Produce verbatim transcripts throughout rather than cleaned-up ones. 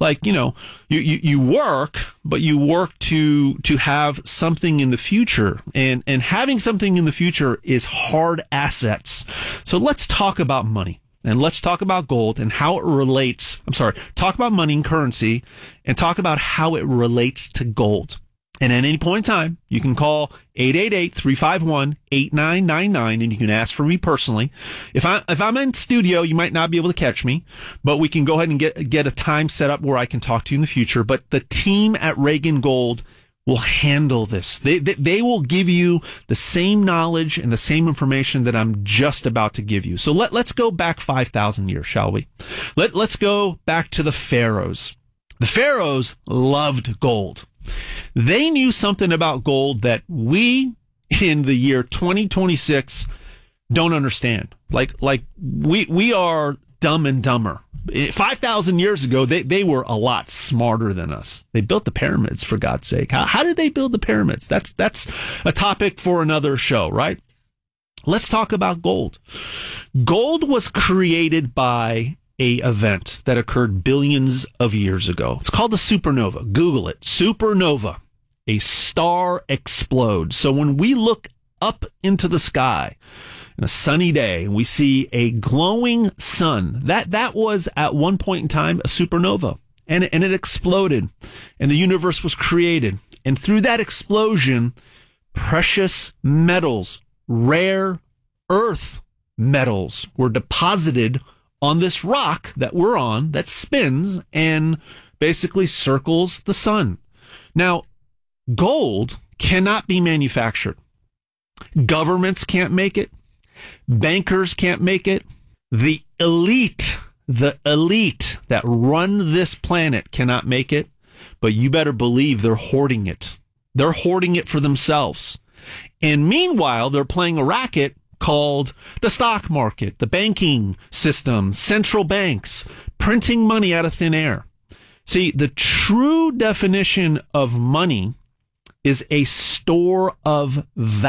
Like, you know, you, you, you work, but you work to to have something in the future. And, and having something in the future is hard assets. So let's talk about money. And let's talk about gold and how it relates. I'm sorry, talk about money and currency and talk about how it relates to gold. And at any point in time, you can call eight eight eight, three five one, eight nine nine nine and you can ask for me personally. If I if I'm in studio, you might not be able to catch me, but we can go ahead and get get a time set up where I can talk to you in the future. But the team at Reagan Gold will handle this. They, they they will give you the same knowledge and the same information that I'm just about to give you. So let let's go back five thousand years, shall we? Let let's go back to the pharaohs. The pharaohs loved gold. They knew something about gold that we in the year twenty twenty-six don't understand. Like like we we are dumb and dumber. five thousand years ago, they, they were a lot smarter than us. They built the pyramids, for God's sake. How, how did they build the pyramids? That's, that's a topic for another show, right? Let's talk about gold. Gold was created by a event that occurred billions of years ago. It's called the supernova. Google it. Supernova. A star explodes. So when we look up into the sky, in a sunny day, and we see a glowing sun. That that was at one point in time a supernova, and and it exploded, and the universe was created. And through that explosion, precious metals, rare earth metals, were deposited on this rock that we're on that spins and basically circles the sun. Now, gold cannot be manufactured. Governments can't make it. Bankers can't make it. The elite, the elite that run this planet cannot make it. But you better believe they're hoarding it. They're hoarding it for themselves. And meanwhile, they're playing a racket called the stock market, the banking system, central banks, printing money out of thin air. See, the true definition of money is a store of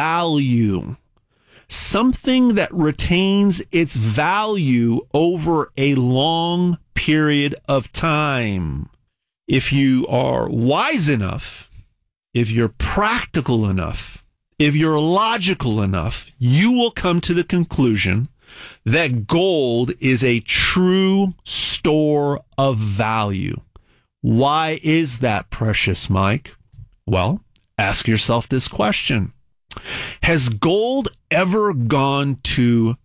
value. Something that retains its value over a long period of time. If you are wise enough, if you're practical enough, if you're logical enough, you will come to the conclusion that gold is a true store of value. Why is that, Precious Mike? Well, ask yourself this question. Has gold ever gone to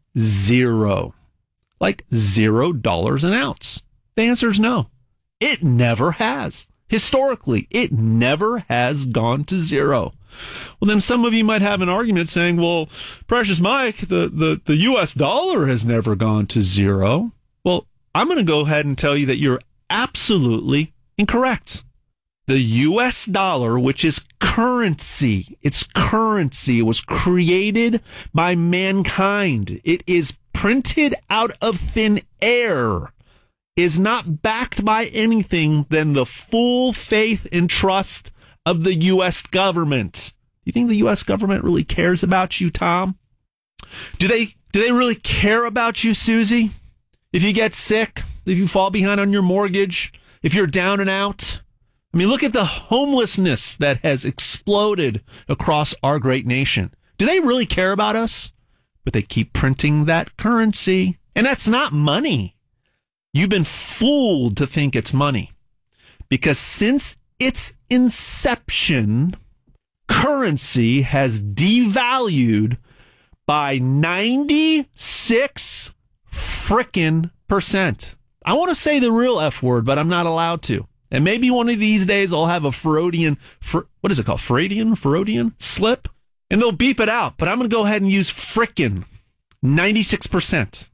zero? Like zero dollars an ounce? The answer is no. It never has. Historically, it never has gone to zero. Well, then some of you might have an argument saying, well, Precious Mike, the, the, the U S dollar has never gone to zero. Well, I'm going to go ahead and tell you that you're absolutely incorrect. The U S dollar, which is currency, it's currency. It was created by mankind. It is printed out of thin air, is not backed by anything than the full faith and trust of the U S government. You think the U S government really cares about you, Tom? Do they, do they really care about you, Susie? If you get sick, if you fall behind on your mortgage, if you're down and out? I mean, look at the homelessness that has exploded across our great nation. Do they really care about us? But they keep printing that currency. And that's not money. You've been fooled to think it's money. Because since its inception, currency has devalued by ninety-six frickin' percent. I want to say the real F word, but I'm not allowed to. And maybe one of these days I'll have a Freudian, fr- what is it called? Freudian? Freudian slip? And they'll beep it out. But I'm going to go ahead and use frickin' ninety-six percent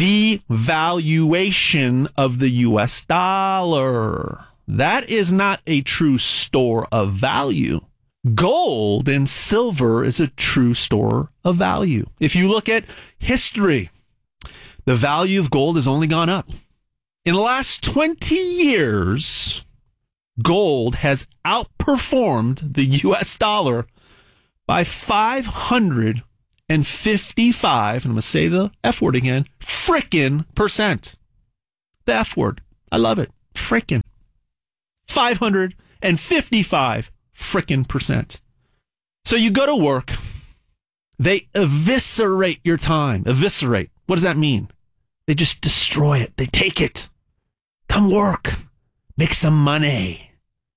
devaluation of the U S dollar. That is not a true store of value. Gold and silver is a true store of value. If you look at history, the value of gold has only gone up. In the last twenty years, gold has outperformed the U S dollar by five hundred fifty-five, and I'm going to say the F word again, frickin' percent. The F word. I love it. Frickin'. five hundred fifty-five frickin' percent. So you go to work. They eviscerate your time. Eviscerate. What does that mean? They just destroy it. They take it. Come work. Make some money.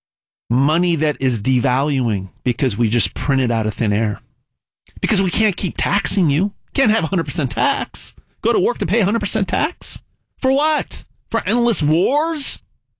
Money that is devaluing because we just print it out of thin air. Because we can't keep taxing you. Can't have one hundred percent tax. Go to work to pay one hundred percent tax? For what? For endless wars?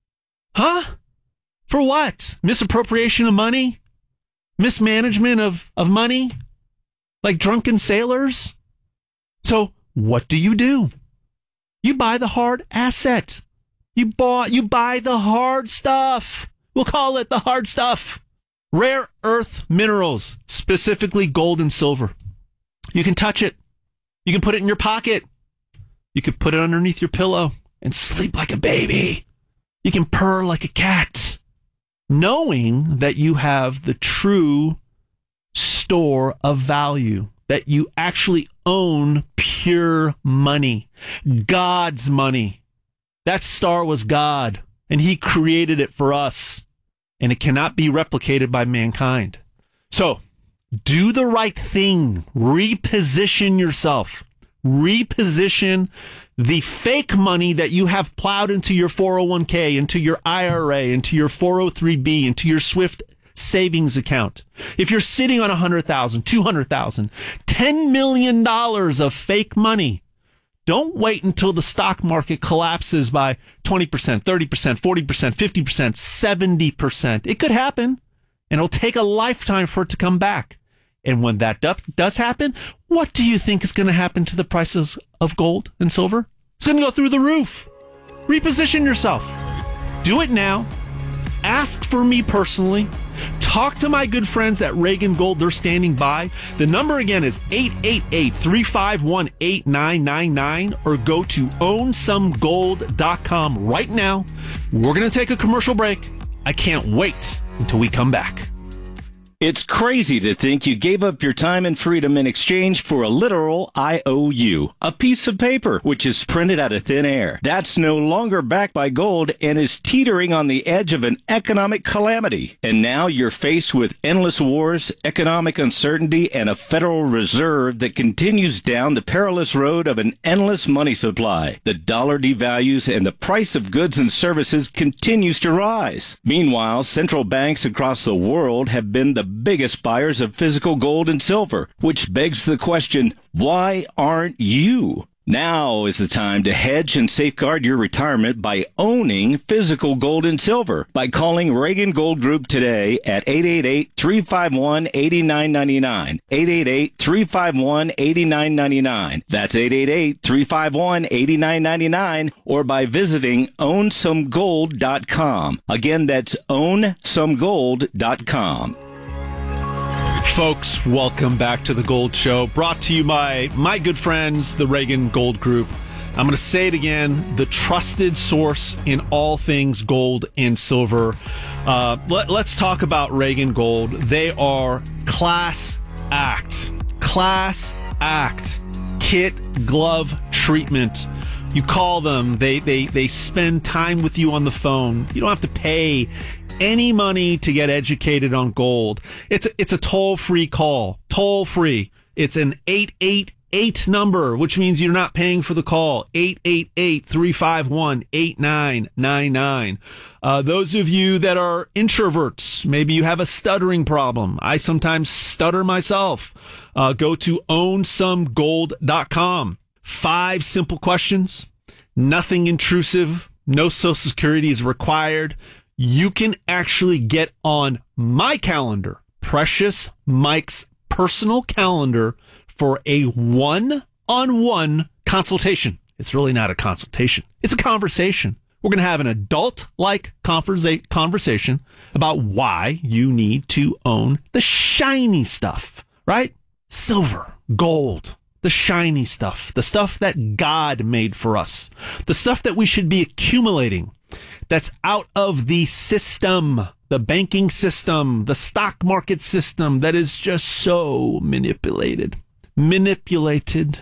Huh? For what? Misappropriation of money? Mismanagement of, of money? Like drunken sailors? So what do you do? You buy the hard asset. You bought, you buy the hard stuff. We'll call it the hard stuff. Rare earth minerals, specifically gold and silver. You can touch it. You can put it in your pocket. You can put it underneath your pillow and sleep like a baby. You can purr like a cat, knowing that you have the true store of value, that you actually own pure money, God's money. That star was God, and he created it for us, and it cannot be replicated by mankind. So, do the right thing. Reposition yourself. Reposition the fake money that you have plowed into your four oh one k, into your I R A, into your four oh three b, into your Swift savings account. If you're sitting on one hundred thousand dollars, two hundred thousand dollars, ten million dollars of fake money, don't wait until the stock market collapses by twenty percent, thirty percent, forty percent, fifty percent, seventy percent. It could happen, and it'll take a lifetime for it to come back. And when that does happen, what do you think is going to happen to the prices of gold and silver? It's going to go through the roof. Reposition yourself. Do it now. Ask for me personally. Talk to my good friends at Reagan Gold. They're standing by. The number again is eight eight eight, three five one, eight nine nine nine, or go to own some gold dot com right now. We're going to take a commercial break. I can't wait until we come back. It's crazy to think you gave up your time and freedom in exchange for a literal I O U, a piece of paper which is printed out of thin air. That's no longer backed by gold and is teetering on the edge of an economic calamity. And now you're faced with endless wars, economic uncertainty, and a Federal Reserve that continues down the perilous road of an endless money supply. The dollar devalues and the price of goods and services continues to rise. Meanwhile, central banks across the world have been the biggest buyers of physical gold and silver, which begs the question, why aren't you? Now is the time to hedge and safeguard your retirement by owning physical gold and silver by calling Reagan Gold Group today at eight eight eight, three five one, eight nine nine nine, eight eight eight, three five one, eight nine nine nine. That's eight eight eight, three five one, eight nine nine nine, or by visiting own some gold dot com. Again, that's own some gold dot com. Folks, welcome back to the Gold Show, brought to you by my good friends, the Reagan Gold Group. I'm going to say it again, the trusted source in all things gold and silver. Uh, let, let's talk about Reagan Gold. They are class act, class act, kit glove treatment. You call them, they, they, they spend time with you on the phone. You don't have to pay any money to get educated on gold. It's a, it's a toll-free call. Toll-free. It's an eight eight eight number, which means you're not paying for the call. eight eight eight, three five one, eight nine nine nine. Uh, those of you that are introverts, maybe you have a stuttering problem. I sometimes stutter myself. Uh, go to own some gold dot com. Five simple questions. Nothing intrusive. No Social Security is required. You can actually get on my calendar, Precious Mike's personal calendar, for a one-on-one consultation. It's really not a consultation. It's a conversation. We're going to have an adult-like conversa- conversation about why you need to own the shiny stuff, right? Silver, gold, the shiny stuff, the stuff that God made for us, the stuff that we should be accumulating. That's out of the system, the banking system, the stock market system that is just so manipulated, manipulated,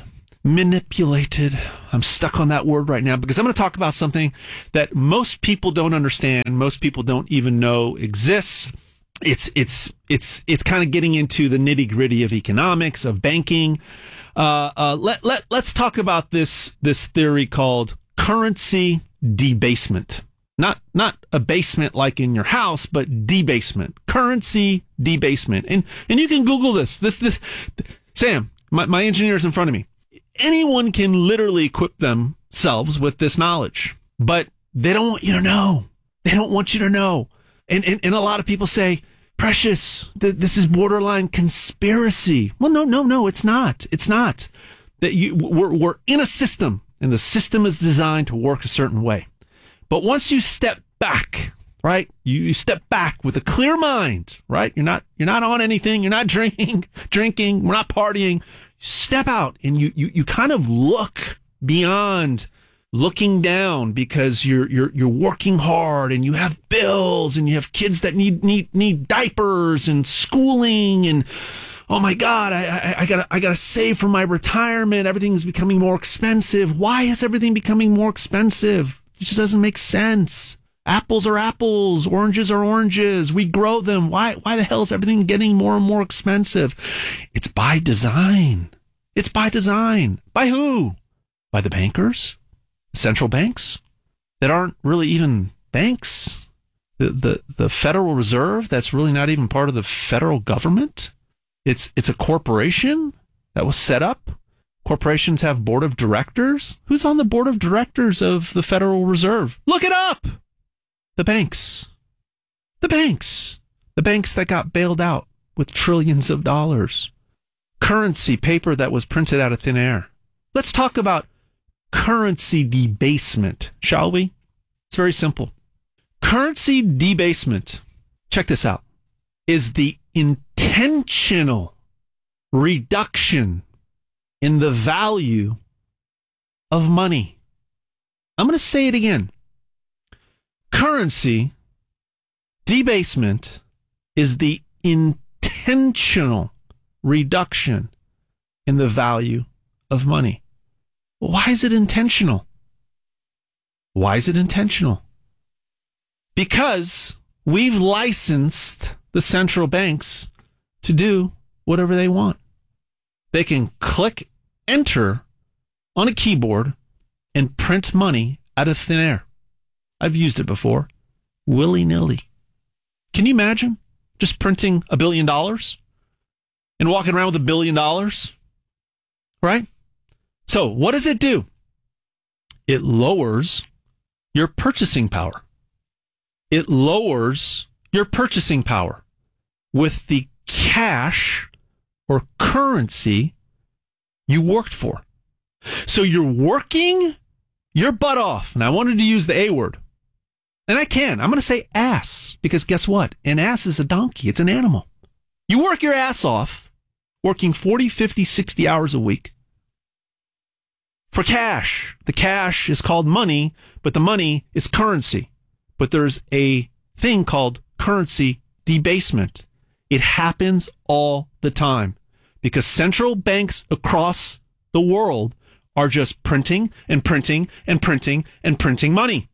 manipulated. I'm stuck on that word right now because I'm going to talk about something that most people don't understand. Most people don't even know exists. It's, it's, it's, it's kind of getting into the nitty gritty of economics, of banking. Uh, uh, let, let, let's talk about this, this theory called currency debasement. Not, not a basement like in your house, but debasement, currency debasement. And, and you can Google this, this, this, Sam, my, my engineer's in front of me. Anyone can literally equip themselves with this knowledge, but they don't want you to know. They don't want you to know. And, and, and a lot of people say, Precious, th- this is borderline conspiracy. Well, no, no, no, it's not. It's not. That you, we're, we're in a system, and the system is designed to work a certain way. But once you step back, right? You, you step back with a clear mind, right? You're not, you're not on anything. You're not drinking, drinking. We're not partying. Step out and you, you, you kind of look beyond looking down because you're, you're, you're working hard and you have bills and you have kids that need, need, need diapers and schooling and, oh my God, I, I, I gotta, I gotta save for my retirement. Everything's becoming more expensive. Why is everything becoming more expensive? It just doesn't make sense. Apples are apples. Oranges are oranges. We grow them. Why, why the hell is everything getting more and more expensive? It's by design. It's by design. By who? By the bankers? Central banks that aren't really even banks? The, the, the Federal Reserve that's really not even part of the federal government? It's, it's a corporation that was set up. Corporations have board of directors. Who's on the board of directors of the Federal Reserve? Look it up! The banks. The banks. The banks that got bailed out with trillions of dollars. Currency, paper that was printed out of thin air. Let's talk about currency debasement, shall we? It's very simple. Currency debasement, check this out, is the intentional reduction in the value of money. I'm going to say it again. Currency debasement is the intentional reduction in the value of money. Why is it intentional? Why is it intentional? Because we've licensed the central banks to do whatever they want. They can click enter on a keyboard and print money out of thin air. I've used it before. Willy-nilly. Can you imagine just printing a billion dollars and walking around with a billion dollars? Right? So what does it do? It lowers your purchasing power. It lowers your purchasing power with the cash or currency you worked for. So you're working your butt off. And I wanted to use the A word. And I can. I'm going to say ass, because guess what? An ass is a donkey. It's an animal. You work your ass off, working forty, fifty, sixty hours a week for cash. The cash is called money, but the money is currency. But there's a thing called currency debasement. It happens all the time because central banks across the world are just printing and printing and printing and printing money.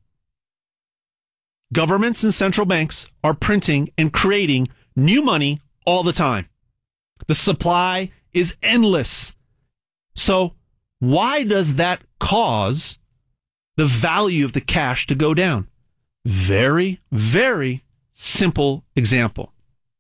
Governments and central banks are printing and creating new money all the time. The supply is endless. So why does that cause the value of the cash to go down? Very, very simple example.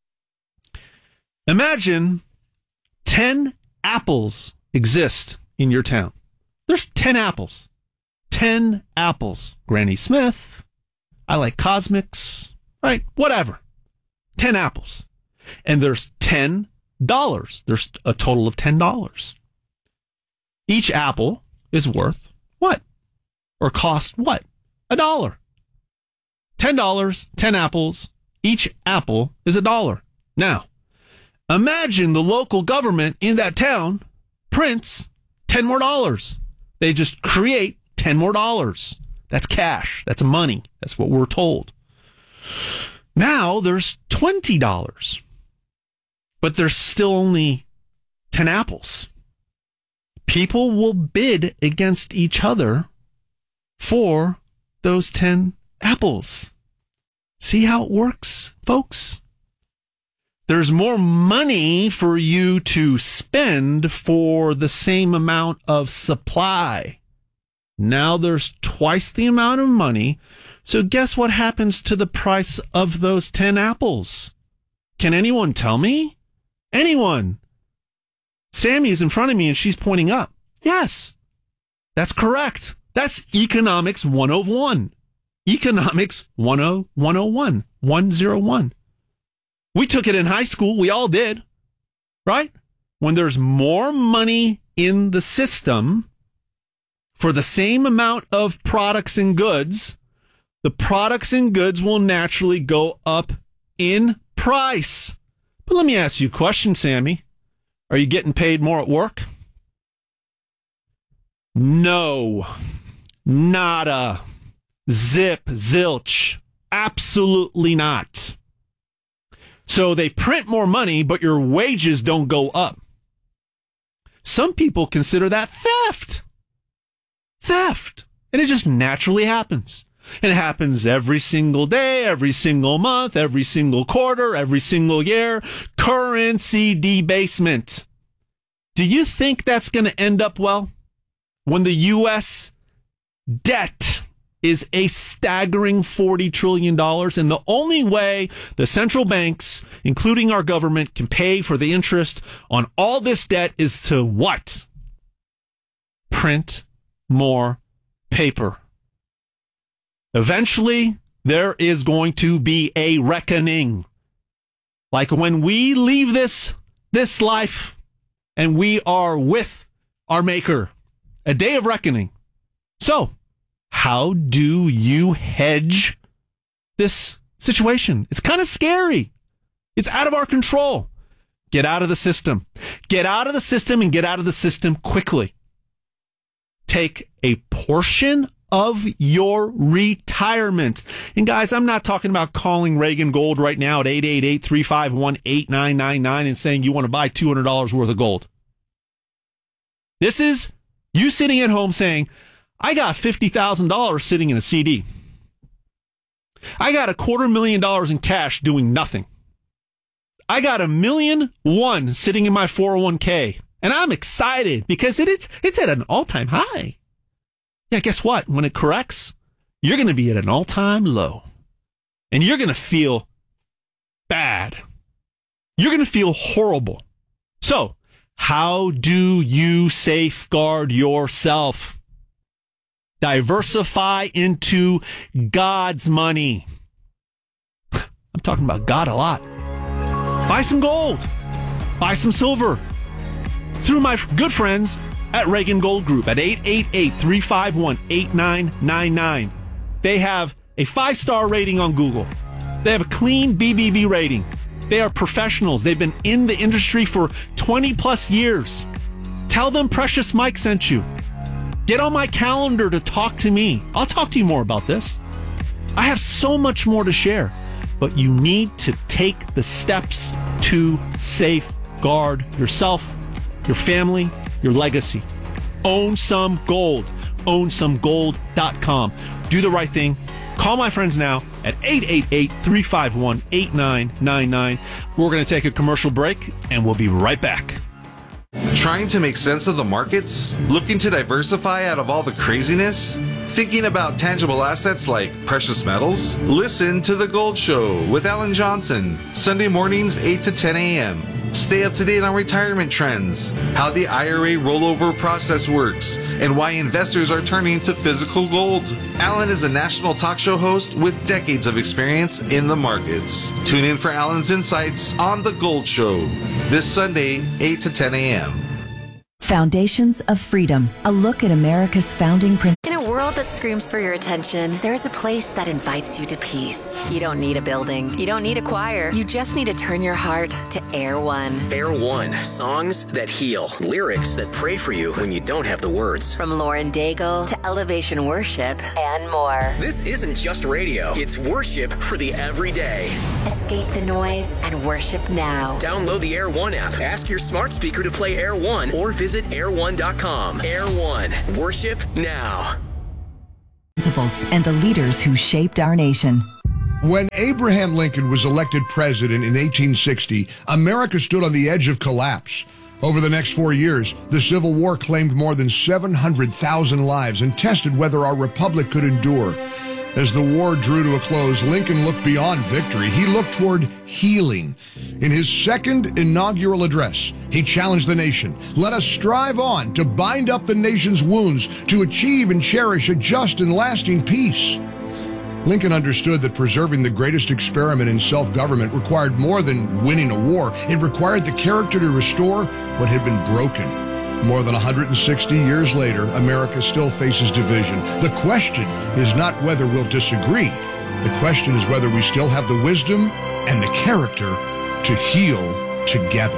Imagine ten apples exist in your town. There's ten apples. ten apples. Granny Smith. I like Cosmics. Right? Whatever. ten apples. And there's ten dollars. There's a total of ten dollars. Each apple is worth what? Or cost what? A dollar. ten dollars, ten apples. Each apple is a dollar. Now, imagine the local government in that town prints ten more dollars. They just create ten more dollars. That's cash. That's money. That's what we're told. Now there's twenty dollars. But there's still only ten apples. people will bid against each other for those ten apples. See how it works, folks? There's more money for you to spend for the same amount of supply. Now there's twice the amount of money. So guess what happens to the price of those ten apples? Can anyone tell me? Anyone? Sammy is in front of me and she's pointing up. Yes, that's correct. That's Economics one oh one. Economics one oh one. one oh one. We took it in high school. We all did, right? When there's more money in the system for the same amount of products and goods, the products and goods will naturally go up in price. But let me ask you a question, Sammy. Are you getting paid more at work? No. Nada. Zip. Zilch. Absolutely not. So they print more money, but your wages don't go up. Some people consider that theft. Theft. And it just naturally happens. It happens every single day, every single month, every single quarter, every single year. Currency debasement. Do you think that's going to end up well? When the U S debt is a staggering forty trillion dollars, and the only way the central banks, including our government, can pay for the interest on all this debt is to what? Print more paper. Eventually, there is going to be a reckoning. Like when we leave this, this life and we are with our Maker, a day of reckoning. So, how do you hedge this situation? It's kind of scary. It's out of our control. Get out of the system. Get out of the system and get out of the system quickly. Take a portion of your retirement. And guys, I'm not talking about calling Reagan Gold right now at eight eight eight, three five one, eight nine nine nine and saying you want to buy two hundred dollars worth of gold. This is you sitting at home saying, I got fifty thousand dollars sitting in a C D. I got a quarter million dollars in cash doing nothing. I got a million one sitting in my four oh one k. And I'm excited because it is, it's at an all-time high. Yeah, guess what? When it corrects, you're going to be at an all-time low. And you're going to feel bad. You're going to feel horrible. So, how do you safeguard yourself? Diversify into God's money. I'm talking about God a lot. Buy some gold. Buy some silver. Through my good friends at Reagan Gold Group at eight eight eight, three five one, eight nine nine nine. They have a five-star rating on Google. They have a clean B B B rating. They are professionals. They've been in the industry for twenty plus years. Tell them Precious Mike sent you. Get on my calendar to talk to me. I'll talk to you more about this. I have so much more to share, but you need to take the steps to safeguard yourself, your family, your legacy. Own some gold. own some gold dot com. Do the right thing. Call my friends now at eight eight eight, three five one, eight nine nine nine. We're going to take a commercial break, and we'll be right back. Trying to make sense of the markets? Looking to diversify out of all the craziness? Thinking about tangible assets like precious metals? Listen to The Gold Show with Alan Johnson, Sunday mornings eight to ten a.m. Stay up to date on retirement trends, how the I R A rollover process works, and why investors are turning to physical gold. Alan is a national talk show host with decades of experience in the markets. Tune in for Alan's insights on The Gold Show this Sunday, eight to ten a.m. Foundations of Freedom, a look at America's founding principles. In a world world that screams for your attention, there is a place that invites you to peace. You don't need a building. You don't need a choir. You just need to turn your heart to Air One. Air One. Songs that heal. Lyrics that pray for you when you don't have the words. From Lauren Daigle to Elevation Worship and more. This isn't just radio. It's worship for the everyday. Escape the noise and worship now. Download the Air One app. Ask your smart speaker to play Air One or visit air one dot com. Air One. Worship now. Principles and the leaders who shaped our nation. When Abraham Lincoln was elected president in eighteen sixty, America stood on the edge of collapse. Over the next four years, the Civil War claimed more than seven hundred thousand lives and tested whether our republic could endure. As the war drew to a close, Lincoln looked beyond victory. He looked toward healing. In his second inaugural address, he challenged the nation. Let us strive on to bind up the nation's wounds, to achieve and cherish a just and lasting peace. Lincoln understood that preserving the greatest experiment in self-government required more than winning a war. It required the character to restore what had been broken. More than one hundred sixty years later, America still faces division. The question is not whether we'll disagree. The question is whether we still have the wisdom and the character to heal together.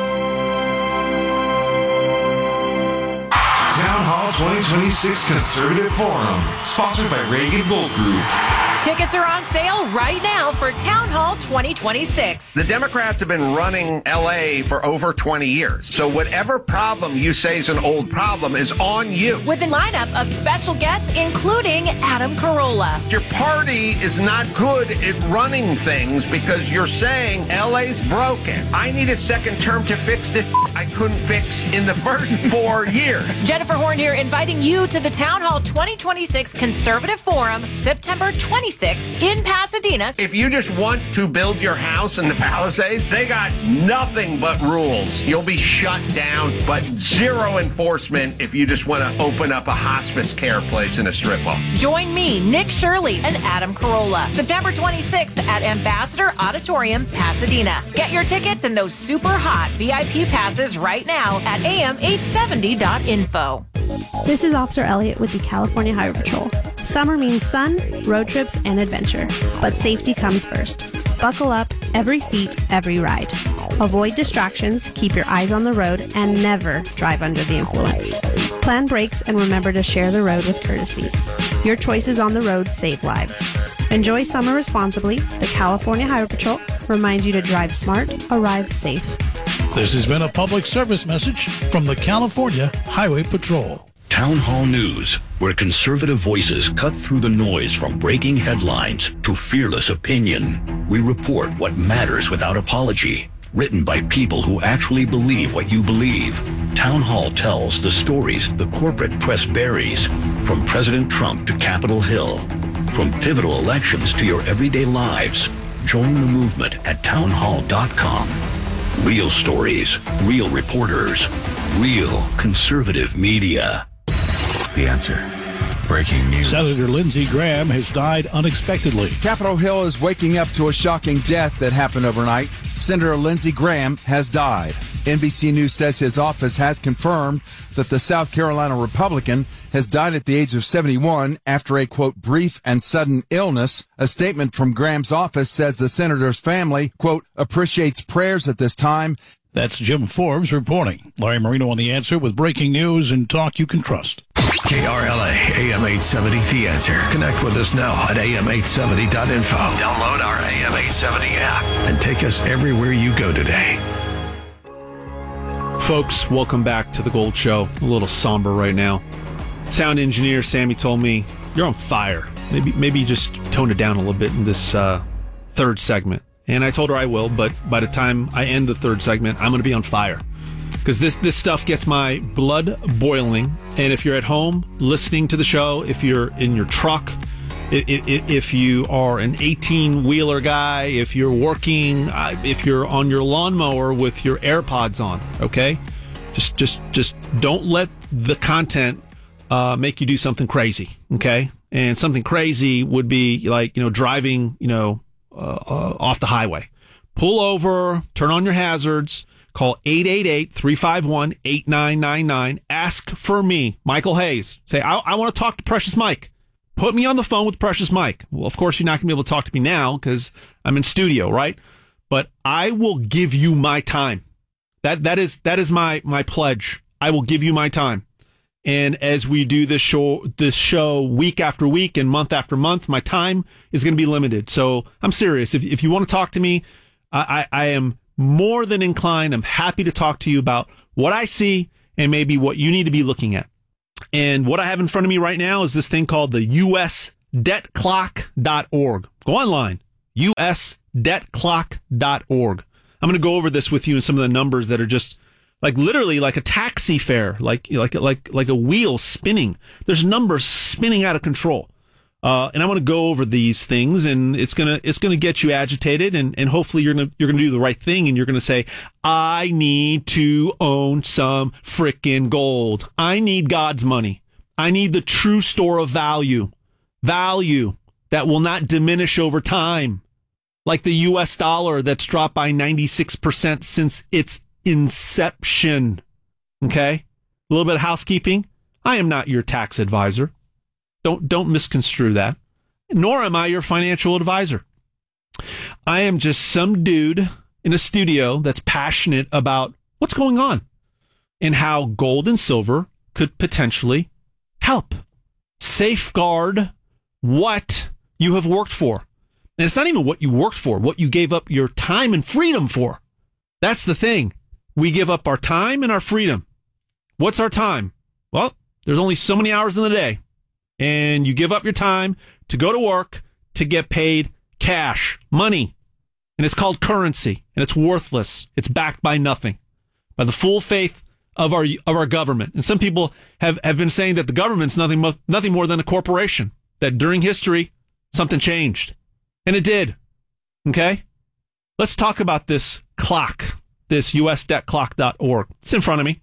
Town Hall twenty twenty-six Conservative Forum, sponsored by Reagan Gold Group. Tickets are on sale right now for Town Hall twenty twenty-six. The Democrats have been running L A for over twenty years. So whatever problem you say is an old problem is on you. With a lineup of special guests, including Adam Carolla. Your party is not good at running things because you're saying L A's broken. I need a second term to fix the I couldn't fix in the first four years. Jennifer Horn here, inviting you to the Town Hall twenty twenty-six Conservative Forum, September twenty-sixth in Pasadena. If you just want to build your house in the Palisades, they got nothing but rules. You'll be shut down, but zero enforcement if you just want to open up a hospice care place in a strip mall. Join me, Nick Shirley, and Adam Carolla, September twenty-sixth at Ambassador Auditorium, Pasadena. Get your tickets and those super hot V I P passes right now at A M eight seventy dot info. This is Officer Elliott with the California Highway Patrol. Summer means sun, road trips, and adventure, but safety comes first. Buckle up, every seat, every ride. Avoid distractions, keep your eyes on the road, and never drive under the influence. Plan brakes and remember to share the road with courtesy. Your choices on the road save lives. Enjoy summer responsibly. The California Highway Patrol reminds you to drive smart, arrive safe. This has been a public service message from the California Highway Patrol. Town Hall News, where conservative voices cut through the noise from breaking headlines to fearless opinion. We report what matters without apology. Written by people who actually believe what you believe. Town Hall tells the stories the corporate press buries. From President Trump to Capitol Hill. From pivotal elections to your everyday lives. Join the movement at town hall dot com. Real stories, real reporters, real conservative media. The Answer. Breaking news. Senator Lindsey Graham has died unexpectedly. Capitol Hill is waking up to a shocking death that happened overnight. Senator Lindsey Graham has died. N B C News says his office has confirmed that the South Carolina Republican has died at the age of seventy-one after a, quote, brief and sudden illness. A statement from Graham's office says the senator's family, quote, appreciates prayers at this time. That's Jim Forbes reporting. Larry Marino on The Answer with breaking news and talk you can trust. K R L A, A M eight seventy, The Answer. Connect with us now at A M eight seventy dot info. Download our A M eight seventy app and take us everywhere you go today. Folks, welcome back to the Gold Show. A little somber right now. Sound engineer Sammy told me, you're on fire. Maybe maybe just tone it down a little bit in this uh, third segment. And I told her I will, but by the time I end the third segment, I'm going to be on fire. Because this, this stuff gets my blood boiling. And if you're at home listening to the show, if you're in your truck, if, if you are an eighteen-wheeler guy, if you're working, if you're on your lawnmower with your AirPods on, okay? Just just, just don't let the content uh, make you do something crazy, okay? And something crazy would be like, you know, driving, you know, uh, uh, off the highway. Pull over, turn on your hazards, Call eight eight eight, three five one, eight nine nine nine. Ask for me, Michael Hayes. Say, I, I want to talk to Precious Mike. Put me on the phone with Precious Mike. Well, of course, you're not going to be able to talk to me now because I'm in studio, right? But I will give you my time. That that is that is my my pledge. I will give you my time. And as we do this show, this show week after week and month after month, my time is going to be limited. So I'm serious. If if you want to talk to me, I, I, I am more than inclined. I'm happy to talk to you about what I see and maybe what you need to be looking at. And what I have in front of me right now is this thing called the U S debt clock dot org. Go online, U S debt clock dot org. I'm going to go over this with you and some of the numbers that are just like literally like a taxi fare, like like like like a wheel spinning. There's numbers spinning out of control. Uh, and I want to go over these things, and it's gonna it's gonna get you agitated, and, and hopefully you're gonna you're gonna do the right thing, and you're gonna say, I need to own some frickin' gold. I need God's money. I need the true store of value, value that will not diminish over time, like the U S dollar that's dropped by ninety-six percent since its inception. Okay, a little bit of housekeeping. I am not your tax advisor. Don't don't misconstrue that. Nor am I your financial advisor. I am just some dude in a studio that's passionate about what's going on and how gold and silver could potentially help safeguard what you have worked for. And it's not even what you worked for, what you gave up your time and freedom for. That's the thing. We give up our time and our freedom. What's our time? Well, there's only so many hours in the day. And you give up your time to go to work to get paid cash, money. And it's called currency, and it's worthless. It's backed by nothing, by the full faith of our of our government. And some people have, have been saying that the government's nothing, mo- nothing more than a corporation, that during history, something changed. And it did. Okay? Let's talk about this clock, this U S debt clock dot org. It's in front of me.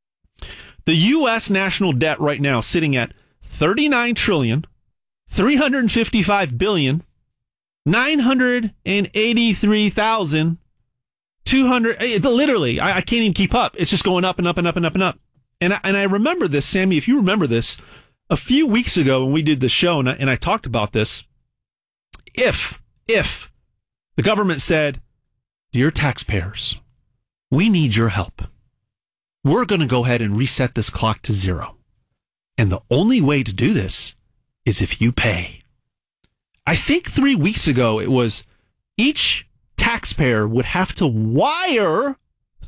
The U S national debt right now sitting at thirty-nine trillion, three hundred fifty-five billion, nine hundred eighty-three thousand, two hundred. Literally, I, I can't even keep up. It's just going up and up and up and up and up. And I, and I remember this, Sammy, if you remember this, a few weeks ago when we did the show and I, and I talked about this, if, if the government said, dear taxpayers, we need your help. We're going to go ahead and reset this clock to zero. And the only way to do this is if you pay. I think three weeks ago it was each taxpayer would have to wire,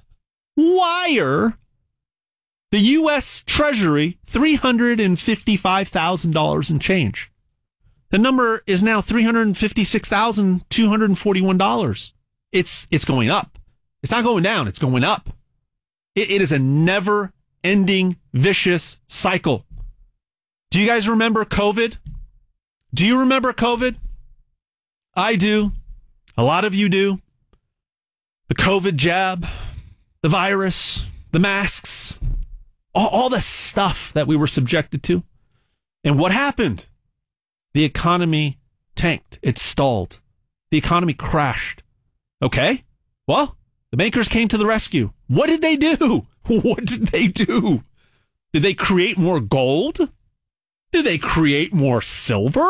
wire the U S Treasury three hundred fifty-five thousand dollars in change. The number is now three hundred fifty-six thousand two hundred forty-one dollars. It's, it's going up. It's not going down. It's going up. It, it is a never ending vicious cycle. Do you guys remember COVID? Do you remember COVID? I do. A lot of you do. The COVID jab, the virus, the masks, all, all the stuff that we were subjected to. And what happened? The economy tanked. It stalled. The economy crashed. Okay? Well, the bankers came to the rescue. What did they do? What did they do? Did they create more gold? Did they create more silver?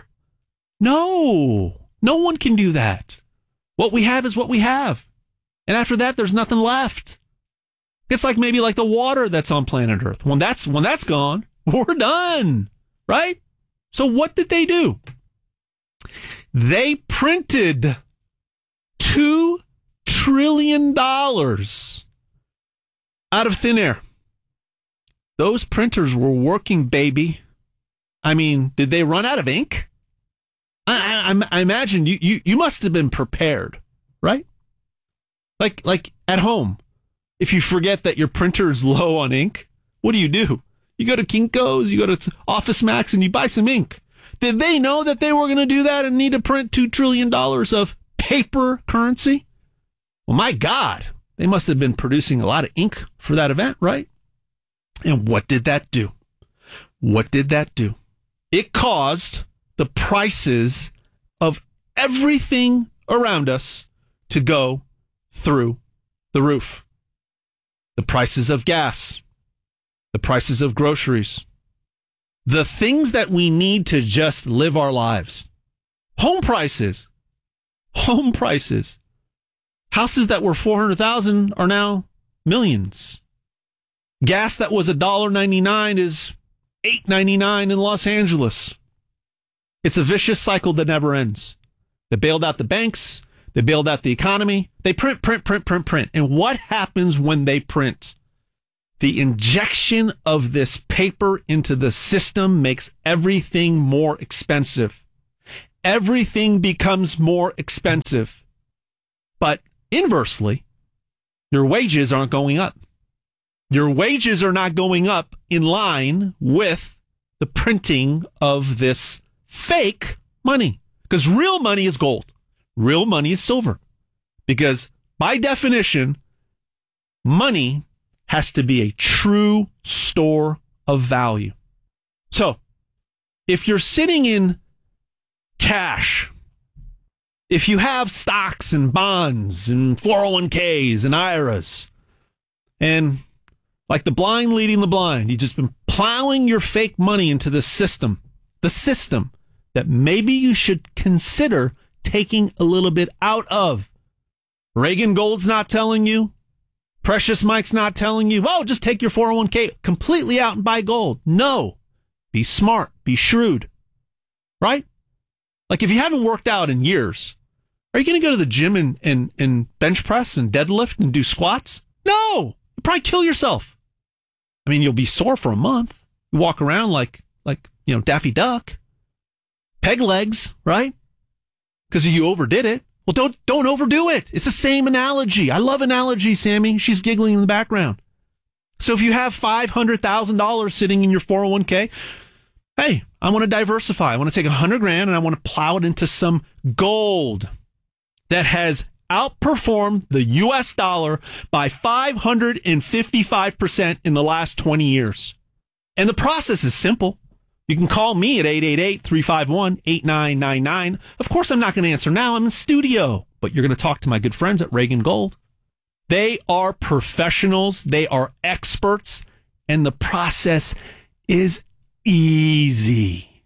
No. No one can do that. What we have is what we have. And after that, there's nothing left. It's like maybe like the water that's on planet Earth. When that's when that's gone, we're done. Right? So what did they do? They printed two trillion dollars out of thin air. Those printers were working, baby. I mean, did they run out of ink? I, I, I imagine you, you, you must have been prepared, right? Like, like at home, if you forget that your printer is low on ink, what do you do? You go to Kinko's, you go to Office Max, and you buy some ink. Did they know that they were going to do that and need to print two trillion dollars of paper currency? Well, my God, they must have been producing a lot of ink for that event, right? And what did that do? What did that do? It caused the prices of everything around us to go through the roof. the prices of gas, the prices of groceries, the things that we need to just live our lives. Home prices, home prices. Houses that were four hundred thousand dollars are now millions. Gas that was one dollar ninety-nine is eight ninety-nine in Los Angeles. It's a vicious cycle that never ends. They bailed out the banks. They bailed out the economy. They print, print, print, print, print. And what happens when they print? The injection of this paper into the system makes everything more expensive. Everything becomes more expensive. But inversely, your wages aren't going up. Your wages are not going up in line with the printing of this fake money. Because real money is gold. Real money is silver. Because by definition, money has to be a true store of value. So, if you're sitting in cash, if you have stocks and bonds and four oh one k's and I R As, and like the blind leading the blind, you've just been plowing your fake money into the system, the system that maybe you should consider taking a little bit out of. Reagan Gold's not telling you. Precious Mike's not telling you, oh, just take your four oh one k completely out and buy gold. No. Be smart. Be shrewd. Right? Like if you haven't worked out in years, are you going to go to the gym and, and, and bench press and deadlift and do squats? No. You'll probably kill yourself. I mean, you'll be sore for a month. You walk around like, like you know, Daffy Duck. Peg legs, right? Because you overdid it. Well, don't don't overdo it. It's the same analogy. I love analogies, Sammy. She's giggling in the background. So if you have five hundred thousand dollars sitting in your four oh one k, hey, I want to diversify. I want to take one hundred grand and I want to plow it into some gold that has outperformed the U S dollar by five hundred fifty-five percent in the last twenty years. And the process is simple. You can call me at eight eight eight, three five one, eight nine nine nine. Of course, I'm not going to answer now. I'm in studio. But you're going to talk to my good friends at Reagan Gold. They are professionals. They are experts. And the process is easy.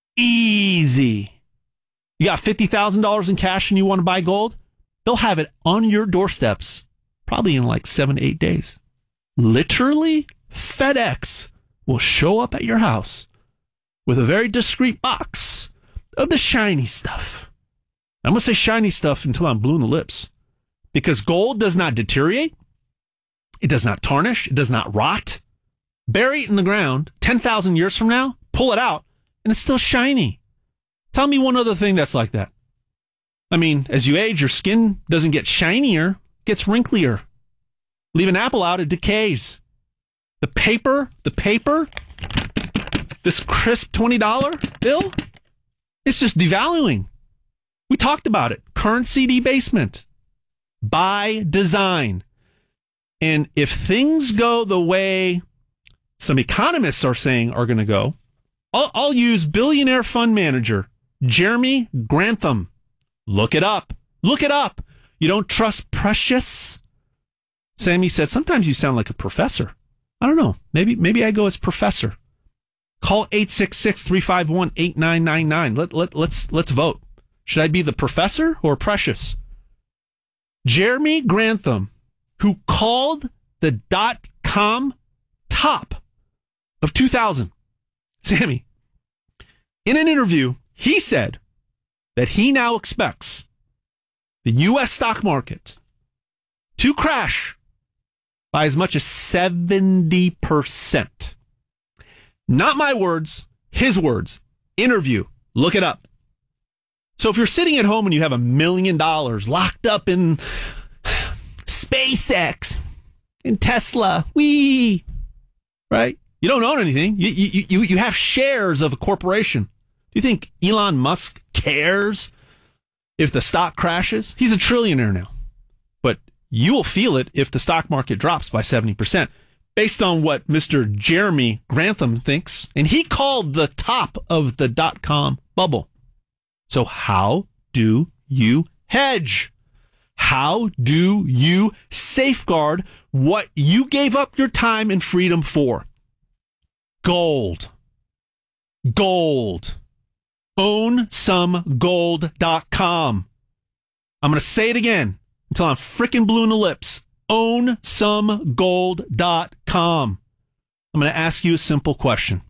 Easy. You got fifty thousand dollars in cash and you want to buy gold? They'll have it on your doorsteps probably in like seven to eight days. Literally, FedEx will show up at your house with a very discreet box of the shiny stuff. I'm going to say shiny stuff until I'm blue in the lips. Because gold does not deteriorate. It does not tarnish. It does not rot. Bury it in the ground ten thousand years from now, pull it out, and it's still shiny. Tell me one other thing that's like that. I mean, as you age, your skin doesn't get shinier, it gets wrinklier. Leave an apple out, it decays. The paper, the paper... This crisp twenty dollar bill, it's just devaluing. We talked about it. Currency debasement by design. And if things go the way some economists are saying are going to go, I'll, I'll use billionaire fund manager Jeremy Grantham. Look it up. Look it up. You don't trust Precious? Sammy said, sometimes you sound like a professor. I don't know. Maybe, maybe I go as professor. Call eight six six, three five one, eight nine nine nine. Let, let, let's, let's vote. Should I be the professor or Precious? Jeremy Grantham, who called the dot-com top of two thousand. Sammy, in an interview, he said that he now expects the U S stock market to crash by as much as seventy percent. Not my words, his words. Interview. Look it up. So if you're sitting at home and you have a million dollars locked up in SpaceX, in Tesla, wee, right? You don't own anything. You, you, you, you have shares of a corporation. Do you think Elon Musk cares if the stock crashes? He's a trillionaire now. But you will feel it if the stock market drops by seventy percent. Based on what Mister Jeremy Grantham thinks, and he called the top of the dot-com bubble. So how do you hedge? How do you safeguard what you gave up your time and freedom for? Gold. Gold. own some gold dot com. I'm going to say it again until I'm freaking blue in the lips. own some gold dot com. I'm going to ask you a simple question.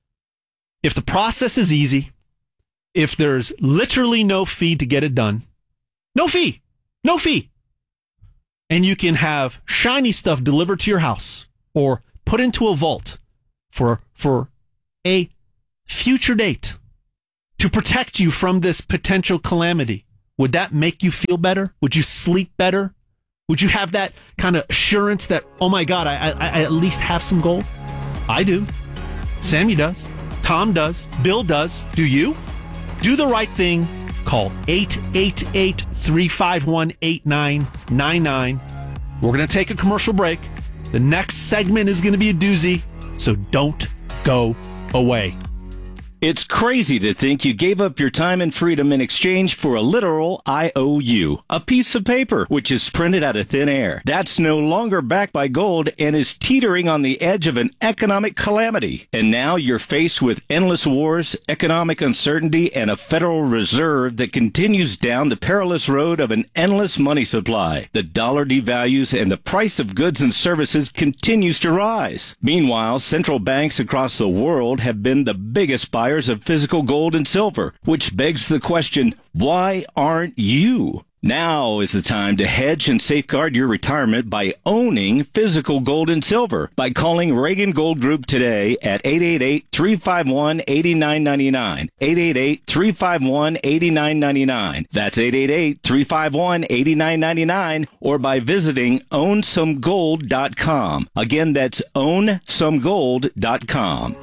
If the process is easy, if there's literally no fee to get it done, no fee, no fee, and you can have shiny stuff delivered to your house or put into a vault for, for a future date to protect you from this potential calamity, would that make you feel better? Would you sleep better? Would you have that kind of assurance that, oh my God, I, I, I at least have some gold? I do. Sammy does. Tom does. Bill does. Do you? Do the right thing. Call eight eight eight, three five one, eight nine nine nine. We're going to take a commercial break. The next segment is going to be a doozy, so don't go away. It's crazy to think you gave up your time and freedom in exchange for a literal I O U, a piece of paper, which is printed out of thin air. That's no longer backed by gold and is teetering on the edge of an economic calamity. And now you're faced with endless wars, economic uncertainty, and a Federal Reserve that continues down the perilous road of an endless money supply. The dollar devalues and the price of goods and services continues to rise. Meanwhile, central banks across the world have been the biggest buyers of physical gold and silver, which begs the question, why aren't you? Now is the time to hedge and safeguard your retirement by owning physical gold and silver by calling Reagan Gold Group today at eight eight eight, three five one, eight nine nine nine, eight eight eight, three five one, eight nine nine nine. That's eight eight eight, three five one, eight nine nine nine, or by visiting own some gold dot com. Again, that's own some gold dot com.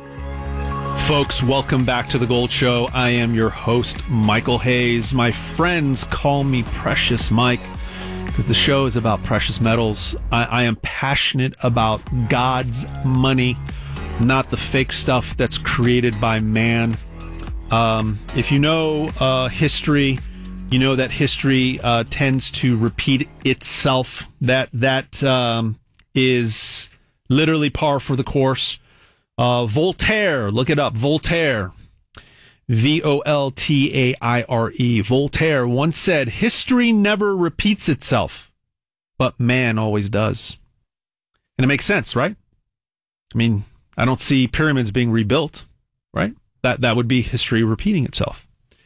Folks, welcome back to The Gold Show. I am your host, Michael Hayes. My friends call me Precious Mike because the show is about precious metals. I, I am passionate about God's money, not the fake stuff that's created by man. Um, if you know uh, history, you know that history uh, tends to repeat itself. That that um, is literally par for the course. Uh, Voltaire, look it up, Voltaire, V O L T A I R E. Voltaire once said, history never repeats itself, but man always does. And it makes sense, right? I mean, I don't see pyramids being rebuilt, right? That, that would be history repeating itself.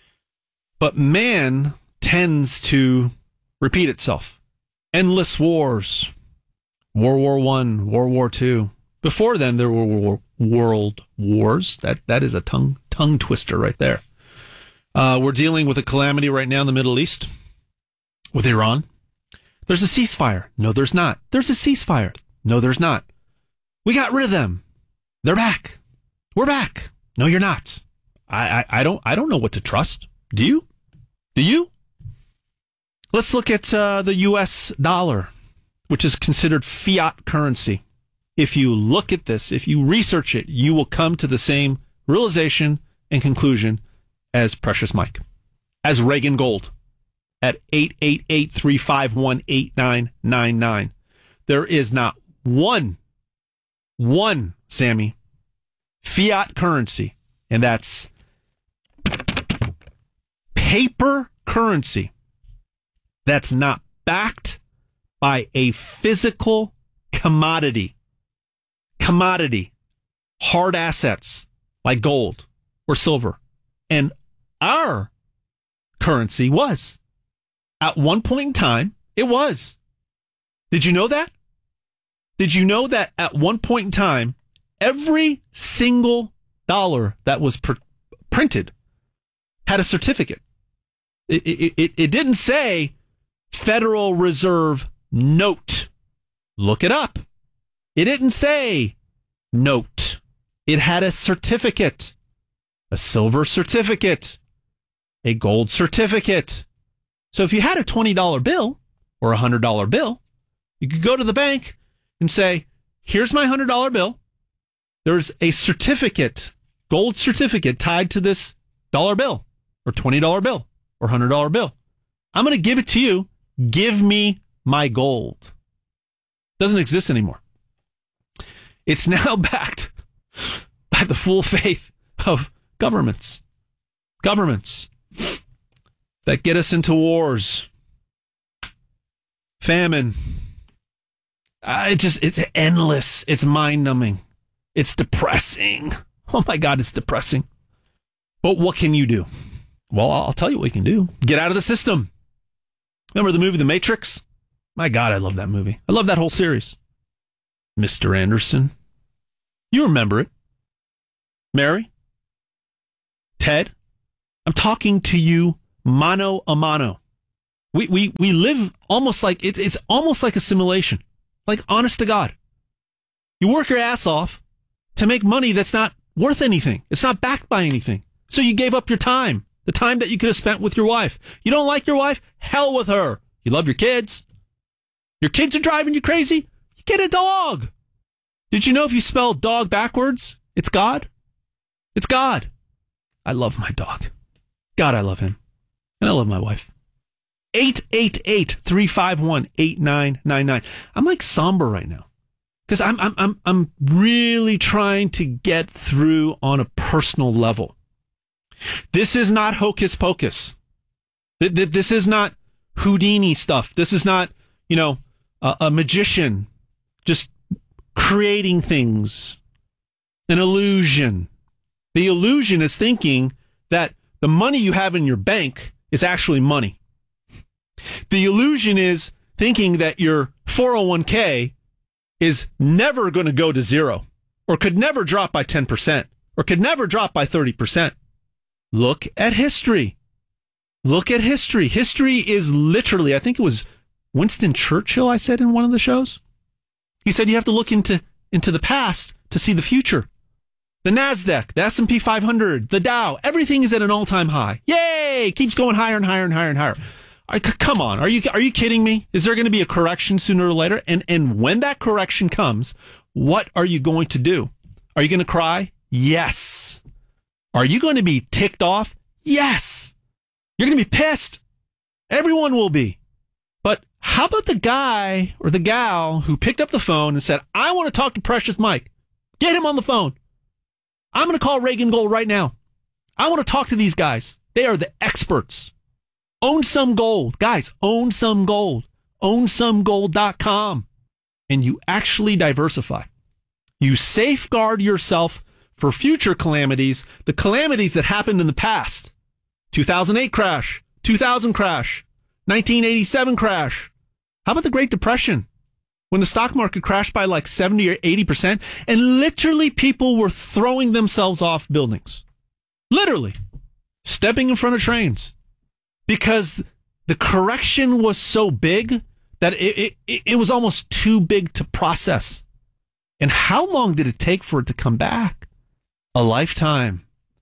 But man tends to repeat itself. Endless wars, World War One, World War Two. Before then, there were world wars. That that is a tongue tongue twister right there. Uh, we're dealing with a calamity right now in the Middle East with Iran. There's a ceasefire. No, there's not. There's a ceasefire. No, there's not. We got rid of them. They're back. We're back. No, you're not. I, I, I don't I don't know what to trust. Do you? Do you? Let's look at uh, the U S dollar, which is considered fiat currency. If you look at this, if you research it, you will come to the same realization and conclusion as Precious Mike, as Reagan Gold at eight eight eight, three five one, eight nine nine nine. There is not one, one, Sammy, fiat currency, and that's paper currency that's not backed by a physical commodity. Commodity, hard assets like gold or silver. And our currency was. At one point in time, it was. Did you know that? Did you know that at one point in time, every single dollar that was pr- printed had a certificate? It, it, it, it didn't say Federal Reserve note. Look it up. It didn't say note. It had a certificate, a silver certificate, a gold certificate. So if you had a twenty dollar bill or a one hundred dollar bill, you could go to the bank and say, here's my one hundred dollar bill. There's a certificate, gold certificate tied to this dollar bill or twenty dollar bill or one hundred dollar bill. I'm going to give it to you give me my gold. Doesn't exist anymore. It's now backed by the full faith of governments. Governments that get us into wars, famine. Uh, it just, it's endless. It's mind-numbing. It's depressing. Oh my God, it's depressing. But what can you do? Well, I'll tell you what you can do. Get out of the system. Remember the movie The Matrix? My God, I love that movie. I love that whole series. Mister Anderson. You remember it. Mary? Ted? I'm talking to you mano a mano. We we we live almost like, it's it's almost like a simulation. Like, honest to God. You work your ass off to make money that's not worth anything. It's not backed by anything. So you gave up your time. The time that you could have spent with your wife. You don't like your wife? Hell with her. You love your kids. Your kids are driving you crazy? You get a dog. Did you know if you spell dog backwards, it's God? It's God. I love my dog. God, I love him. And I love my wife. eight eight eight, three five one, eight nine nine nine. I'm like somber right now. Because I'm, I'm, I'm, I'm really trying to get through on a personal level. This is not hocus pocus. This is not Houdini stuff. This is not, you know, a, a magician just creating things. An illusion. The illusion is thinking that the money you have in your bank is actually money. The illusion is thinking that your four oh one k is never going to go to zero, or could never drop by ten percent, or could never drop by thirty percent. Look at history. Look at history. History is literally, I think it was Winston Churchill, I said in one of the shows. He said you have to look into, into the past to see the future. The NASDAQ, the S and P five hundred, the Dow, everything is at an all-time high. Yay! Keeps going higher and higher and higher and higher. I, come on, are you are you kidding me? Is there going to be a correction sooner or later? And and when that correction comes, what are you going to do? Are you going to cry? Yes. Are you going to be ticked off? Yes. You're going to be pissed. Everyone will be. But how about the guy or the gal who picked up the phone and said, I want to talk to Precious Mike. Get him on the phone. I'm going to call Reagan Gold right now. I want to talk to these guys. They are the experts. Own some gold. Guys, own some gold. own some gold dot com. And you actually diversify. You safeguard yourself for future calamities, the calamities that happened in the past. two thousand eight crash, two thousand crash, nineteen eighty-seven crash. How about the Great Depression? When the stock market crashed by like seventy or eighty percent, and literally people were throwing themselves off buildings. Literally. Stepping in front of trains. Because the correction was so big that it, it, it was almost too big to process. And how long did it take for it to come back? A lifetime.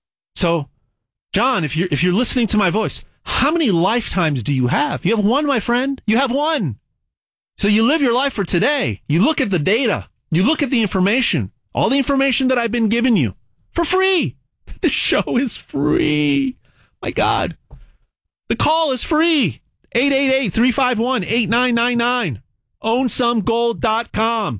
So, John, if you're, if you're listening to my voice, how many lifetimes do you have? You have one, my friend. You have one. So you live your life for today. You look at the data. You look at the information. All the information that I've been giving you. For free. The show is free. My God. The call is free. eight eight eight, three five one, eight nine nine nine. own some gold dot com.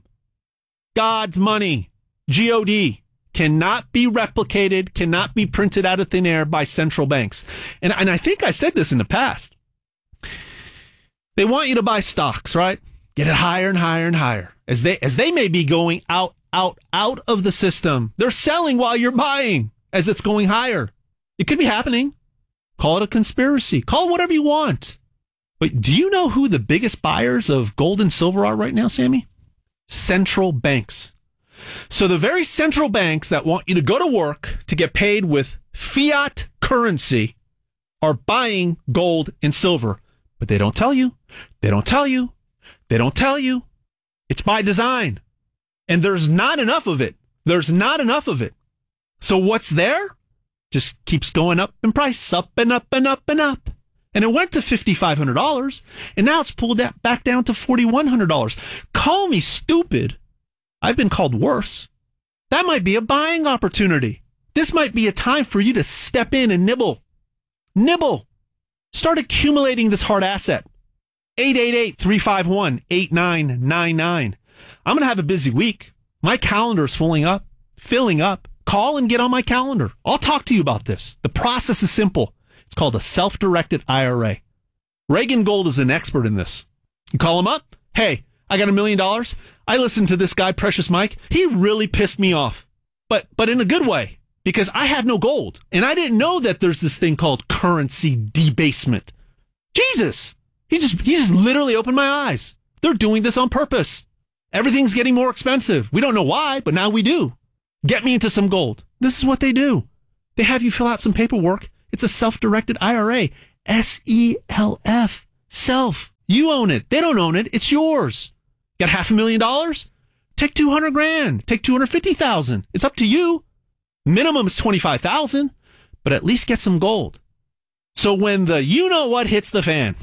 God's money. G O D. Cannot be replicated, cannot be printed out of thin air by central banks. And, and I think I said this in the past. They want you to buy stocks, right? Get it higher and higher and higher. As they, as they may be going out, out, out of the system. They're selling while you're buying as it's going higher. It could be happening. Call it a conspiracy. Call it whatever you want. But do you know who the biggest buyers of gold and silver are right now, Sammy? Central banks. So the very central banks that want you to go to work to get paid with fiat currency are buying gold and silver. But they don't tell you. They don't tell you. They don't tell you. It's by design. And there's not enough of it. There's not enough of it. So what's there? Just keeps going up in price, up and up and up and up. And it went to five thousand five hundred dollars, and now it's pulled back down to four thousand one hundred dollars. Call me stupid. I've been called worse. That might be a buying opportunity. This might be a time for you to step in and nibble. Nibble. Start accumulating this hard asset. eight eight eight, three five one, eight nine nine nine. I'm going to have a busy week. My calendar is filling up, filling up. Call and get on my calendar. I'll talk to you about this. The process is simple. It's called a self-directed I R A. Reagan Gold is an expert in this. You call him up. Hey, I got a million dollars. I listened to this guy, Precious Mike. He really pissed me off, but but in a good way, because I have no gold. And I didn't know that there's this thing called currency debasement. Jesus. He just, he just literally opened my eyes. They're doing this on purpose. Everything's getting more expensive. We don't know why, but now we do. Get me into some gold. This is what they do. They have you fill out some paperwork. It's a self-directed I R A. S E L F. Self. You own it. They don't own it. It's yours. Got half a million dollars? Take two hundred grand. Take two hundred fifty thousand. It's up to you. Minimum is twenty-five thousand, but at least get some gold. So when the you know what hits the fan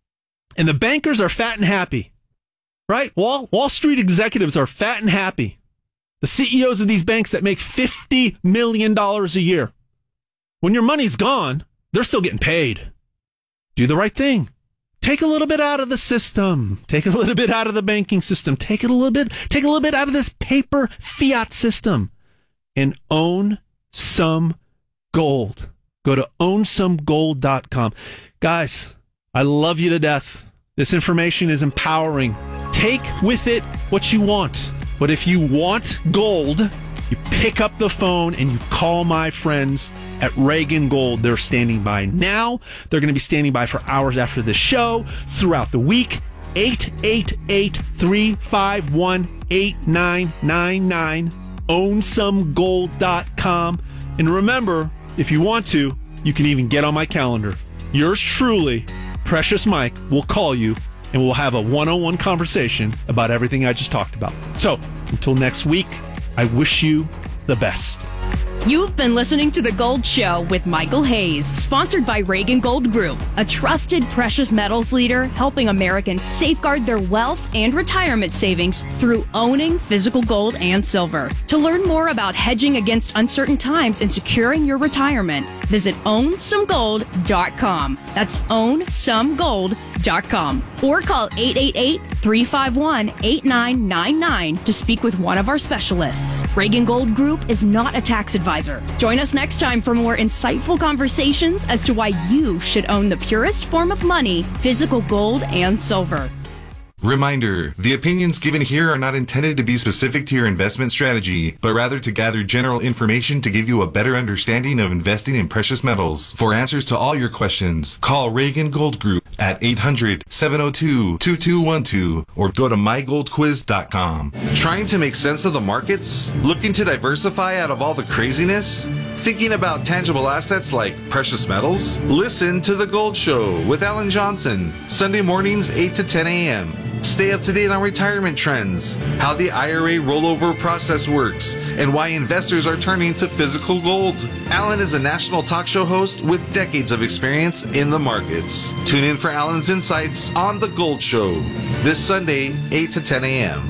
and the bankers are fat and happy, right? Wall, Wall Street executives are fat and happy. The C E Os of these banks that make fifty million dollars a year. When your money's gone, they're still getting paid. Do the right thing. Take a little bit out of the system. Take a little bit out of the banking system. Take it a little bit, take a little bit out of this paper fiat system and own some gold. Go to own some gold dot com. Guys, I love you to death. This information is empowering. Take with it what you want. But if you want gold, you pick up the phone and you call my friends at Reagan Gold. They're standing by now. They're going to be standing by for hours after the show, throughout the week. eight eight eight, three five one, eight nine nine nine. own some gold dot com. And remember, if you want to, you can even get on my calendar. Yours truly, Precious Mike, will call you and we'll have a one-on-one conversation about everything I just talked about. So, until next week, I wish you the best. You've been listening to The Gold Show with Michael Hayes, sponsored by Reagan Gold Group, a trusted precious metals leader helping Americans safeguard their wealth and retirement savings through owning physical gold and silver. To learn more about hedging against uncertain times and securing your retirement, visit own some gold dot com. That's own some gold dot com. Or call eight eight eight, three five one, eight nine nine nine to speak with one of our specialists. Reagan Gold Group is not a tax advisor. Join us next time for more insightful conversations as to why you should own the purest form of money, physical gold and silver. Reminder, the opinions given here are not intended to be specific to your investment strategy, but rather to gather general information to give you a better understanding of investing in precious metals. For answers to all your questions, call Reagan Gold Group at eight hundred, seven oh two, two two one two or go to my gold quiz dot com. Trying to make sense of the markets? Looking to diversify out of all the craziness? Thinking about tangible assets like precious metals? Listen to The Gold Show with Alan Johnson, Sunday mornings eight to ten a.m. Stay up to date on retirement trends, how the I R A rollover process works, and why investors are turning to physical gold. Alan is a national talk show host with decades of experience in the markets. Tune in for Alan's insights on The Gold Show this Sunday, eight to ten a.m.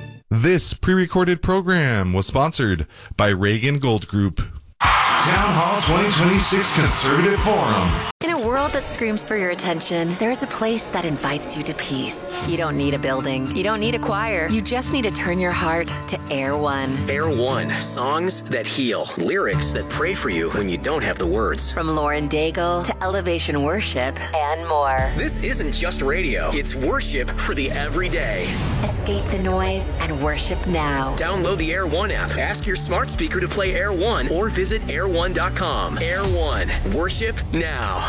This pre-recorded program was sponsored by Reagan Gold Group. Town Hall twenty twenty-six Conservative Forum. In a world that screams for your attention, there is a place that invites you to peace. You don't need a building. You don't need a choir. You just need to turn your heart to Air One. Air One. Songs that heal. Lyrics that pray for you when you don't have the words. From Lauren Daigle to Elevation Worship and more. This isn't just radio. It's worship for the everyday. Escape the noise and worship now. Download the Air One app. Ask your smart speaker to play Air One or visit air one dot com. Air One. Worship now.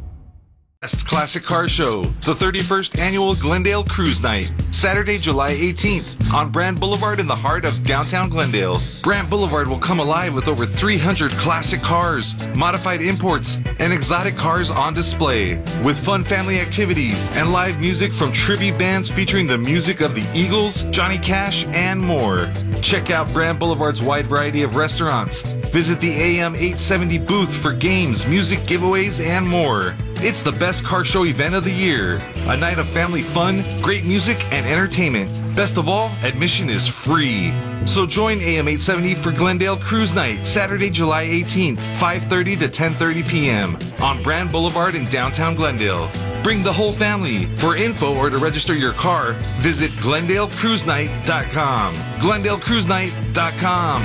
Best Classic Car Show, the thirty-first Annual Glendale Cruise Night, Saturday, July eighteenth, on Brand Boulevard in the heart of downtown Glendale. Brand Boulevard will come alive with over three hundred classic cars, modified imports, and exotic cars on display, with fun family activities and live music from tribute bands featuring the music of the Eagles, Johnny Cash, and more. Check out Brand Boulevard's wide variety of restaurants. Visit the A M eight seventy booth for games, music giveaways, and more. It's the best car show event of the year. A night of family fun, great music, and entertainment. Best of all, admission is free. So join A M eight seventy for Glendale Cruise Night, Saturday, July eighteenth, five thirty to ten thirty p.m. on Brand Boulevard in downtown Glendale. Bring the whole family. For info or to register your car, visit glendale cruise night dot com. glendale cruise night dot com.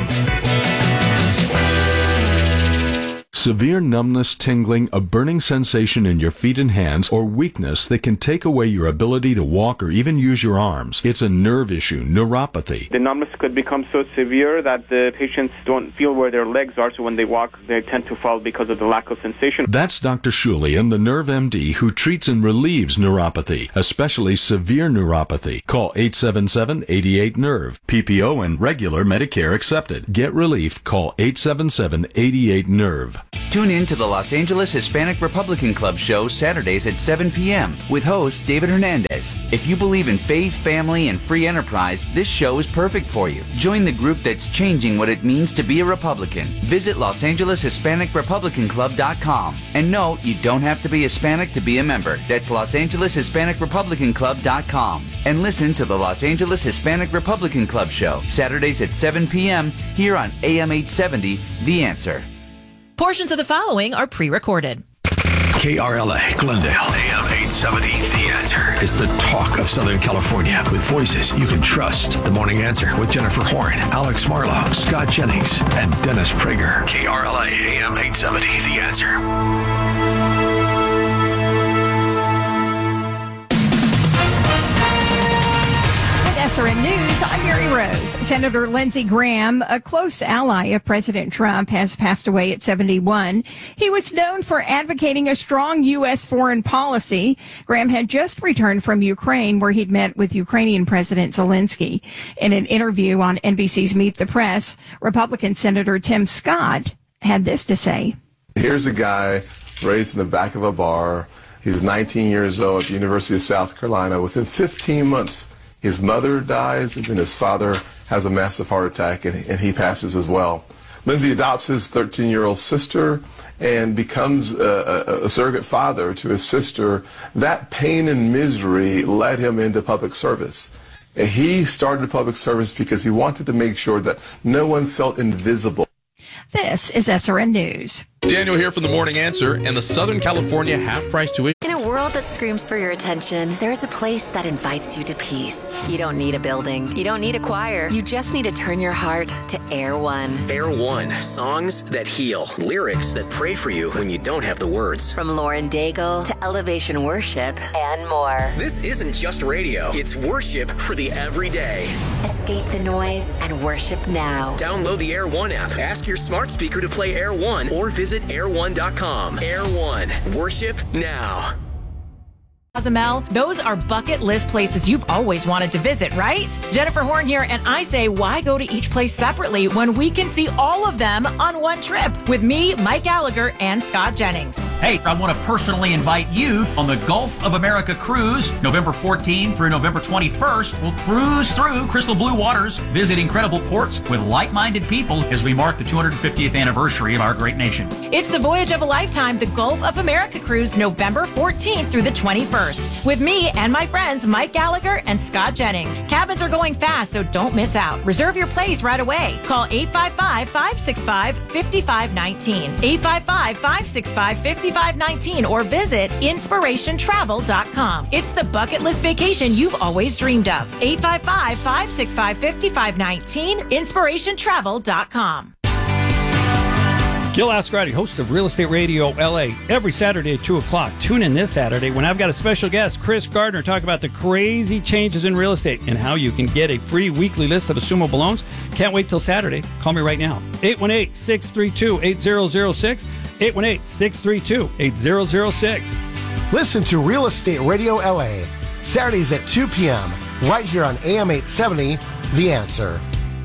Severe numbness, tingling, a burning sensation in your feet and hands, or weakness that can take away your ability to walk or even use your arms. It's a nerve issue, neuropathy. The numbness could become so severe that the patients don't feel where their legs are, so when they walk, they tend to fall because of the lack of sensation. That's Doctor Shulian, the Nerve M D, who treats and relieves neuropathy, especially severe neuropathy. Call eight seven seven, eight eight, nerve. P P O and regular Medicare accepted. Get relief. Call eight seven seven, eight eight, nerve. Tune in to the Los Angeles Hispanic Republican Club show Saturdays at seven p.m. with host David Hernandez. If you believe in faith, family, and free enterprise, this show is perfect for you. Join the group that's changing what it means to be a Republican. Visit Los Angeles Hispanic Republican Club dot com. And no, you don't have to be Hispanic to be a member. That's Los Angeles Hispanic Republican Club dot com. And listen to the Los Angeles Hispanic Republican Club show Saturdays at seven p.m. here on A M eight seventy, The Answer. Portions of the following are pre-recorded. K R L A, Glendale, A M eight seventy, The Answer is the talk of Southern California with voices you can trust. The Morning Answer with Jennifer Horn, Alex Marlowe, Scott Jennings, and Dennis Prager. K R L A, A M eight seventy, The Answer. S R N News, I'm Mary Rose. Senator Lindsey Graham, a close ally of President Trump, has passed away at seventy-one. He was known for advocating a strong U S foreign policy. Graham had just returned from Ukraine, where he'd met with Ukrainian President Zelensky. In an interview on N B C's Meet the Press, Republican Senator Tim Scott had this to say. Here's a guy raised in the back of a bar. He's nineteen years old at the University of South Carolina. Within fifteen months, his mother dies, and then his father has a massive heart attack, and, and he passes as well. Lindsey adopts his thirteen-year-old sister and becomes a, a, a surrogate father to his sister. That pain and misery led him into public service. And he started public service because he wanted to make sure that no one felt invisible. This is S R N News. Daniel here from The Morning Answer and the Southern California half-price tuition. In a world that screams for your attention, there's a place that invites you to peace. You don't need a building. You don't need a choir. You just need to turn your heart to Air One. Air One, songs that heal, lyrics that pray for you when you don't have the words. From Lauren Daigle to Elevation Worship and more. This isn't just radio. It's worship for the everyday. Escape the noise and worship now. Download the Air One app. Ask your smart speaker to play Air One or visit air one dot com. Air One, worship now. Cozumel, those are bucket list places you've always wanted to visit, right? Jennifer Horn here, and I say, why go to each place separately when we can see all of them on one trip with me, Mike Gallagher, and Scott Jennings? Hey, I want to personally invite you on the Gulf of America cruise, November fourteenth through November twenty-first. We'll cruise through crystal blue waters, visit incredible ports with like-minded people as we mark the two hundred fiftieth anniversary of our great nation. It's the voyage of a lifetime, the Gulf of America cruise, November fourteenth through the twenty-first. With me and my friends Mike Gallagher and Scott Jennings. Cabins are going fast, so don't miss out. Reserve your place right away. Call eight five five, five six five, five five one nine, eight five five, five six five, five five one nine, or visit inspiration travel dot com. It's the bucket list vacation you've always dreamed of. eight five five, five six five, five five one nine, inspiration travel dot com. Gil Ascarati, host of Real Estate Radio L A, every Saturday at two o'clock. Tune in this Saturday when I've got a special guest, Chris Gardner, talk about the crazy changes in real estate and how you can get a free weekly list of assumable loans. Can't wait till Saturday. Call me right now. eight one eight, six three two, eight zero zero six. eight one eight, six three two, eight zero zero six. Listen to Real Estate Radio L A, Saturdays at two p.m., right here on A M eight seventy, The Answer.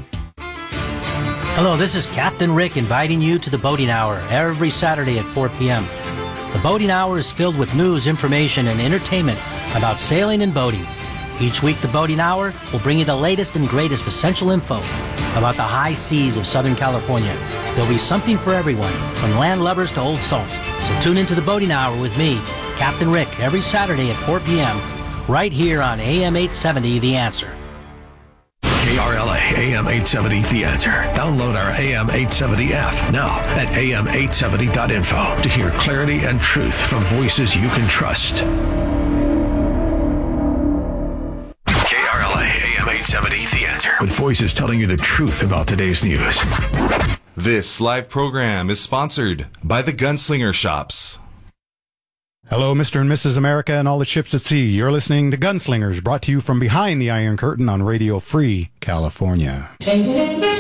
Hello, this is Captain Rick inviting you to the Boating Hour every Saturday at four p.m. The Boating Hour is filled with news, information, and entertainment about sailing and boating. Each week, the Boating Hour will bring you the latest and greatest essential info about the high seas of Southern California. There'll be something for everyone, from landlubbers to old salts. So tune into the Boating Hour with me, Captain Rick, every Saturday at four p.m. right here on A M eight seventy, The Answer. K R L A, A M eight seventy, The Answer. Download our A M eight seventy app now at A M eight seventy dot info to hear clarity and truth from voices you can trust. seventy The Answer, with voices telling you the truth about today's news. This live program is sponsored by the Gunslinger Shops. Hello, Mister and Missus America and all the ships at sea. You're listening to Gunslingers, brought to you from behind the Iron Curtain on Radio Free California.